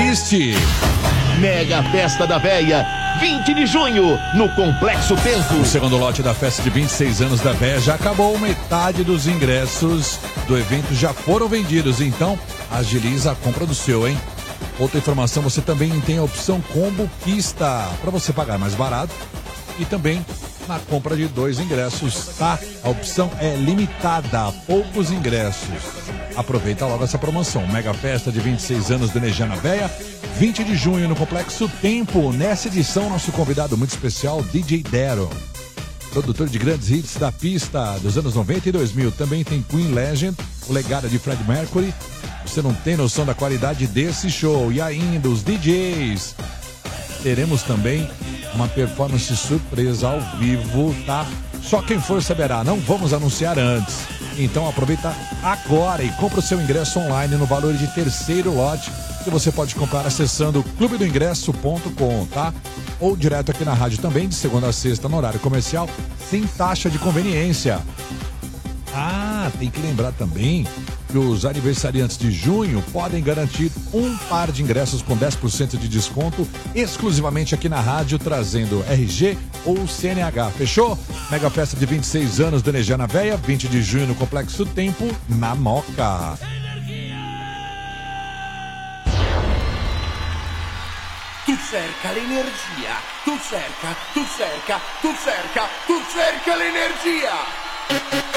existe. Mega Festa da Véia, 20 de junho, no Complexo Tempo. O segundo lote da festa de 26 anos da Véia já acabou. Metade dos ingressos do evento já foram vendidos. Então, agiliza a compra do seu, hein? Outra informação, você também tem a opção Combo Pista, para você pagar mais barato. E também na compra de 2 ingressos, tá? A opção é limitada, poucos ingressos. Aproveita logo essa promoção. Mega Festa de 26 anos do Energia na Véia, 20 de junho no Complexo Tempo. Nessa edição, nosso convidado muito especial, DJ Dero, produtor de grandes hits da pista dos anos 90 e 2000. Também tem Queen Legend, o legado de Freddie Mercury. Você não tem noção da qualidade desse show. E ainda os DJs. Teremos também uma performance surpresa ao vivo, tá? Só quem for saberá, não vamos anunciar antes. Então aproveita agora e compra o seu ingresso online no valor de terceiro lote, que você pode comprar acessando clubedoingresso.com, tá? Ou direto aqui na rádio também, de segunda a sexta, no horário comercial, sem taxa de conveniência. Ah, tem que lembrar também que os aniversariantes de junho podem garantir um par de ingressos com 10% de desconto exclusivamente aqui na rádio, trazendo RG ou CNH. Fechou? Mega Festa de 26 anos do Energia na Véia, 20 de junho no Complexo Tempo, na Moca. Tu cerca l'energia, tu cerca l'energia.